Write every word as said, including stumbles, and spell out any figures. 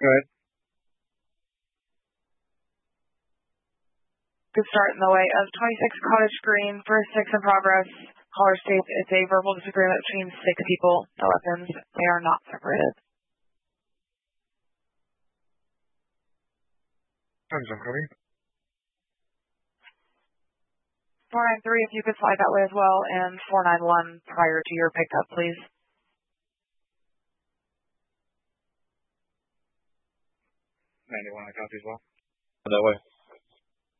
Go ahead. Good start in the way of twenty-six Cottage Green, first six in progress. Caller states it's a verbal disagreement between six people. No weapons. They are not separated. Time's incoming. four nine three, if you could slide that way as well, and four nine one prior to your pickup, please. ninety-one, I copy as well. That way.